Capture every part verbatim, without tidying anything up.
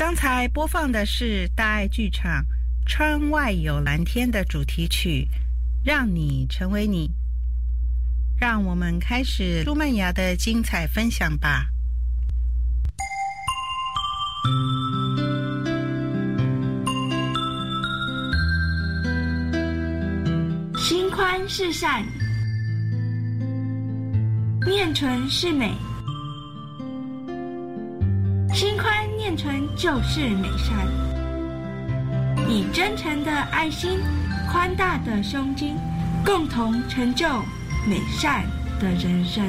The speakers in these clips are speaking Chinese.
刚才播放的是大爱剧场《窗外有蓝天》的主题曲《让你成为你》。让我们开始朱曼雅的精彩分享吧。 心宽是善，念纯是美。心宽念纯就是美善，以真诚的爱心、宽大的胸襟，共同成就美善的人生。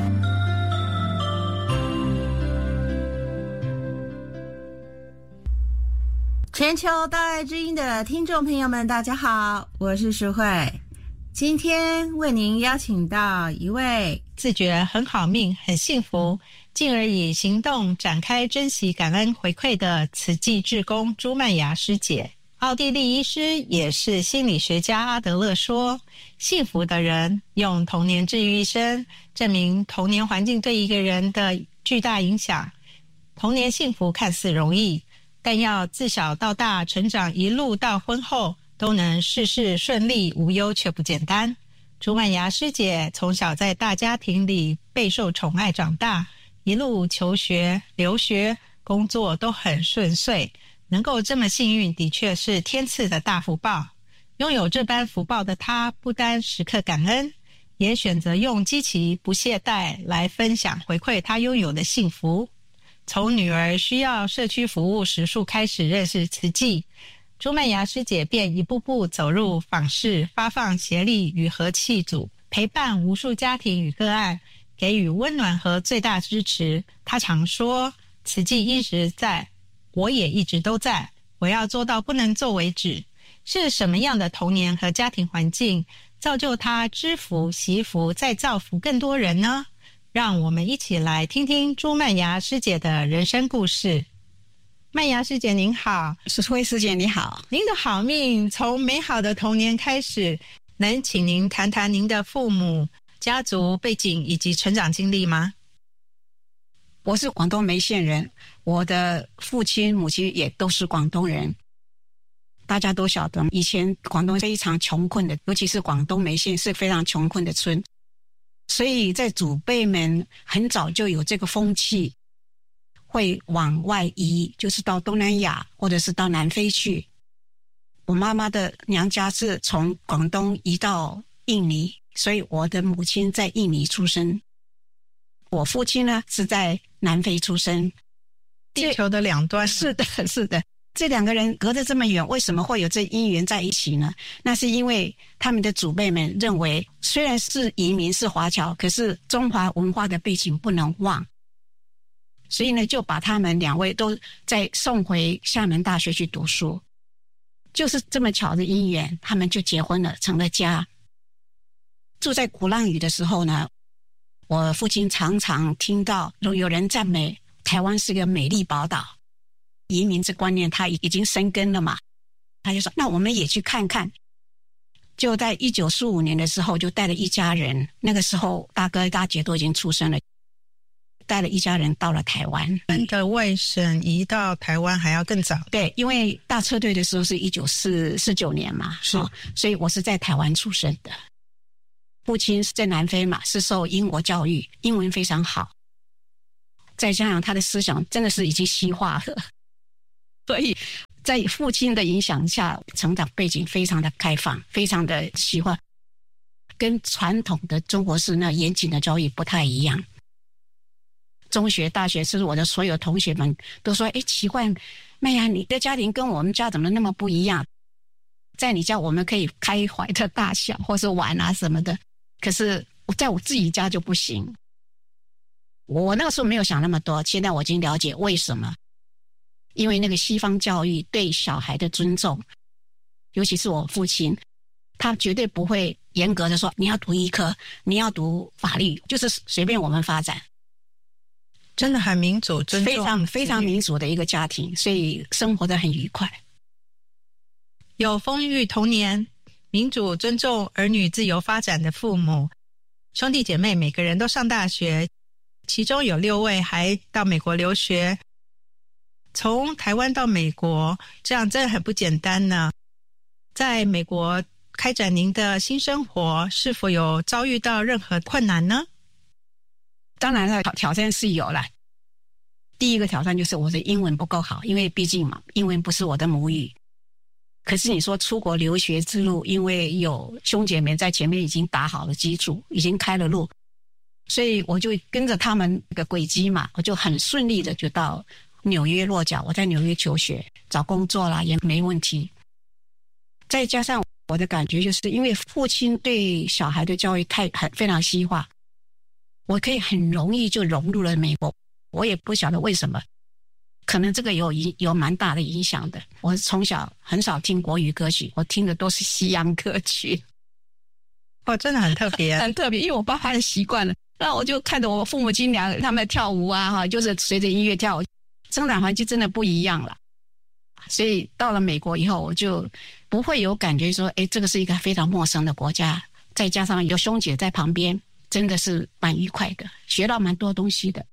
全球大爱之音的听众朋友们，大家好，我是淑慧。今天为您邀请到一位自觉很好命、很幸福，进而以行动展开珍惜、感恩、回馈的慈济志工朱曼雅师姐。奥地利医师也是心理学家阿德勒说，幸福的人用童年治愈一生，证明童年环境对一个人的巨大影响。童年幸福看似容易，但要自小到大成长，一路到婚后都能事事顺利无忧，却不简单。朱曼雅师姐从小在大家庭里备受宠爱长大，一路求学、留学、工作都很顺遂，能够这么幸运的确是天赐的大福报。拥有这般福报的她，不单时刻感恩，也选择用积极不懈怠来分享回馈她拥有的幸福。从女儿需要社区服务时数开始认识慈济，朱曼雅师姐便一步步走入访视、发放协力与和气组，陪伴无数家庭与个案，给予温暖和最大支持。她常说，慈济一直在，我也一直都在，我要做到不能做为止。是什么样的童年和家庭环境造就她知福、惜福，再造福更多人呢？让我们一起来听听朱曼雅师姐的人生故事。曼雅师姐您好。 淑慧师姐你好。 您的好命从美好的童年开始，能请您谈谈您的父母、家族背景以及成长经历吗？ 我是广东梅县人，我的父亲母亲也都是广东人。大家都晓得以前广东非常穷困的，尤其是广东梅县是非常穷困的村，所以在祖辈们很早就有这个风气，会往外移，就是到东南亚或者是到南非去。我妈妈的娘家是从广东移到印尼，所以我的母亲在印尼出生，我父亲呢是在南非出生。 地球的两端。 是的是的，这两个人隔得这么远，为什么会有这姻缘在一起呢？那是因为他们的祖辈们认为，虽然是移民是华侨，可是中华文化的背景不能忘，所以呢就把他们两位都再送回厦门大学去读书。就是这么巧的姻缘，他们就结婚了，成了家。住在鼓浪屿的时候呢，我父亲常常听到有人赞美台湾是个美丽宝岛，移民这观念他已经生根了嘛，他就说那我们也去看看。就在一九四五年的时候，就带了一家人，那个时候大哥大姐都已经出生了，带了一家人到了台湾。 你的外省移到台湾还要更早。 对，因为大撤退的时候是一九四九年嘛， 是、 哦，所以我是在台湾出生的。父亲是在南非嘛，是受英国教育，英文非常好，再加上他的思想真的是已经西化了，所以在父亲的影响下，成长背景非常的开放，非常的西化，跟传统的中国式那严谨的教育不太一样。中学大学是我的所有同学们都说，诶，奇怪，妹呀，你的家庭跟我们家怎么那么不一样？在你家我们可以开怀的大笑或是玩啊什么的，可是在我自己家就不行。我那个时候没有想那么多，现在我已经了解为什么。因为那个西方教育对小孩的尊重，尤其是我父亲，他绝对不会严格的说你要读医科，你要读法律，就是随便我们发展。 真的很民主，尊重， 非常非常民主的一个家庭，所以生活得很愉快。 有丰裕童年，民主尊重儿女自由发展的父母，兄弟姐妹每个人都上大学，其中有六位还到美国留学。 从台湾到美国，这样真的很不简单呢。在美国开展您的新生活，是否有遭遇到任何困难呢？ 当然了，挑战是有了。第一个挑战就是我的英文不够好，因为毕竟嘛，英文不是我的母语。可是你说出国留学之路，因为有兄姐妹在前面已经打好了基础，已经开了路，所以我就跟着他们那个轨迹嘛，我就很顺利的就到纽约落脚。我在纽约求学，找工作啦也没问题。再加上我的感觉，就是因为父亲对小孩的教育太很非常西化，我可以很容易就融入了美国。我也不晓得为什么，可能这个有有蛮大的影响的。我从小很少听国语歌曲，我听的都是西洋歌曲。 哦，真的很特别， 很特别，因为我爸爸的习惯了，那我就看着我父母亲俩他们跳舞啊，哈，就是随着音乐跳舞，生长环境真的不一样了。所以到了美国以后，我就不会有感觉说，哎，这个是一个非常陌生的国家，再加上有兄姐在旁边，真的是蛮愉快的，学到蛮多东西的。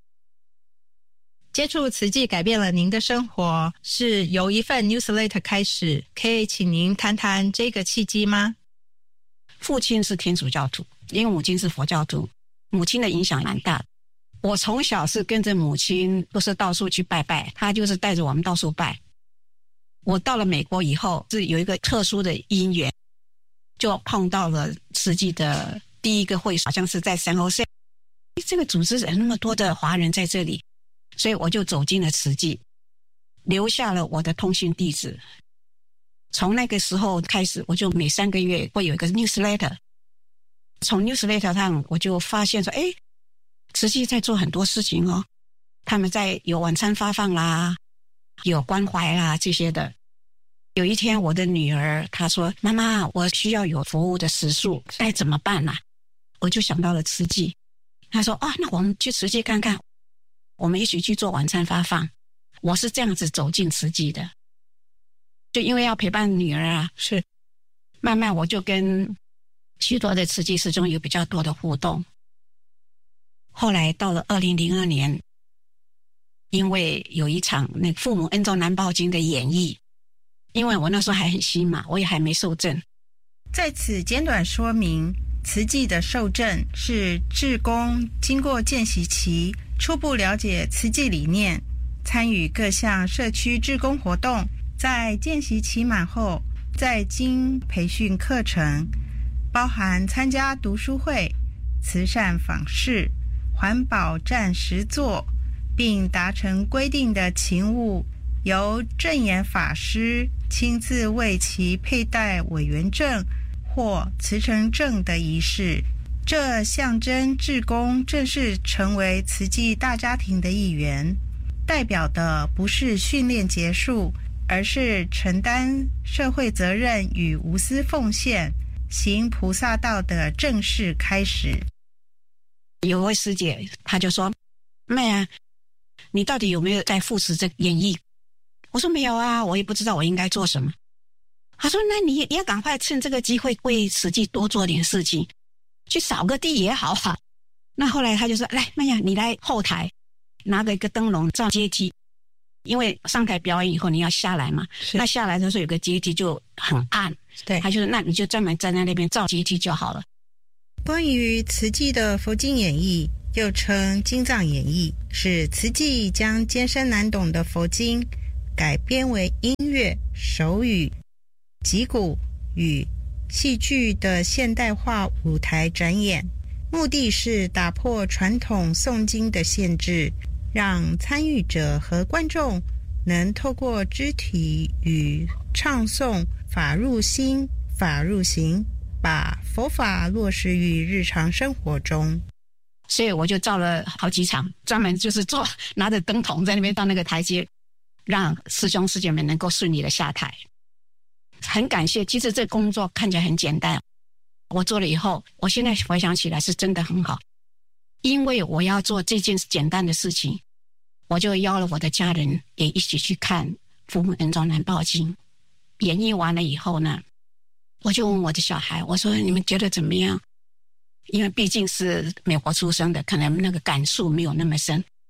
接触慈济改变了您的生活，是由一份 newsletter 开始，可以请您谈谈这个契机吗？ 父亲是天主教徒，因为母亲是佛教徒，母亲的影响蛮大的。我从小是跟着母亲，都是到处去拜拜，她就是带着我们到处拜。我到了美国以后，是有一个特殊的因缘，就碰到了慈济的第一个会，好像是在San Jose。这个组织人那么多的华人在这里，所以我就走进了慈济，留下了我的通讯地址。从那个时候开始，我就每三个月会有一个 newsletter。从 newsletter 上，我就发现说，哎，慈济在做很多事情哦。他们在有晚餐发放啦，有关怀啦这些的。有一天，我的女儿她说：“妈妈，我需要有服务的时数，该怎么办啊？”我就想到了慈济。她说：“啊，那我们去慈济看看，我们一起去做晚餐发放。”我是这样子走进慈济的。就因为要陪伴女儿啊， 是慢慢我就跟许多的慈济师兄有比较多的互动。后来到了二零零二年，因为有一场那个父母恩重难报经的演绎，因为我那时候还很新嘛，我也还没受证。 在此简短说明，慈济的受证是志工经过见习期，初步了解慈济理念，参与各项社区志工活动，在见习期满后，再经培训课程，包含参加读书会、慈善访视、环保站实作，并达成规定的勤务，由证严法师亲自为其佩戴委员证或慈诚证的仪式。这象征志工正式成为慈济大家庭的一员，代表的不是训练结束，而是承担社会责任与无私奉献，行菩萨道的正式开始。 有位师姐她就说：“妹啊，你到底有没有在扶持这个演艺？”我说：“没有啊，我也不知道我应该做什么。”她说：“那你也要赶快趁这个机会为慈济多做点事情，去扫个地也好啊。”那后来她就说：“来，妹呀，你来后台拿个一个灯笼照阶梯，因为上台表演以后你要下来嘛，那下来的时候有个阶梯就很暗， 对， 她就说那你就专门站在那边照阶梯就好了。” 关于慈济的佛经演义，又称经藏演义，是慈济将艰深难懂的佛经改编为音乐、手语、击鼓与戏剧的现代化舞台展演，目的是打破传统诵经的限制，让参与者和观众能透过肢体与唱诵法入心、法入行，把佛法落实于日常生活中。 所以我就照了好几场，专门就是做拿着灯筒在那边到那个台阶，让师兄师姐们能够顺利的下台。很感谢，其实这工作看起来很简单，我做了以后，我现在回想起来是真的很好。因为我要做这件简单的事情，我就邀了我的家人也一起去看《父母恩重难报经》。演绎完了以后呢，我就问我的小孩，我说你们觉得怎么样？因为毕竟是美国出生的，可能那个感触没有那么深。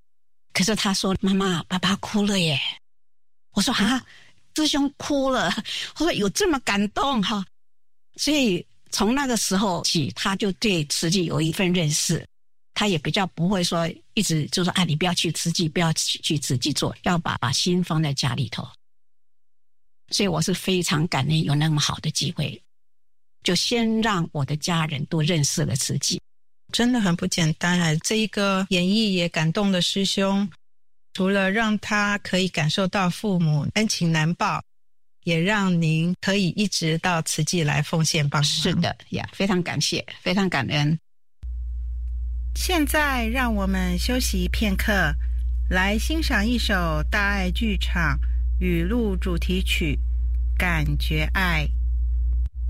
可是他说妈妈爸爸哭了耶。我说啊，师兄哭了。我说有这么感动哈。所以从那个时候起，他就对慈济有一份认识，他也比较不会说一直就说啊，你不要去慈济，不要去慈济做，要把把心放在家里头。所以我是非常感恩有那么好的机会，就先让我的家人都认识了慈济。 真的很不简单啊！这一个演绎也感动了师兄，除了让他可以感受到父母恩情难报，也让您可以一直到慈济来奉献帮忙。 是的呀，非常感谢，非常感恩。 现在让我们休息片刻，来欣赏一首大爱剧场语录主题曲《感觉爱》。